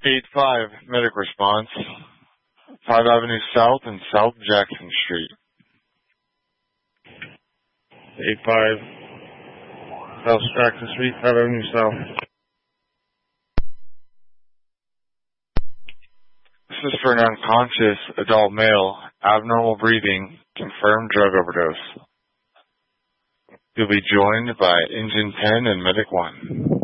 8-5, medic response. 5 Avenue South and South Jackson Street. 8-5, South Jackson Street, 5 Avenue South. This is for an unconscious adult male, abnormal breathing, confirmed drug overdose. You'll be joined by Engine 10 and Medic 1.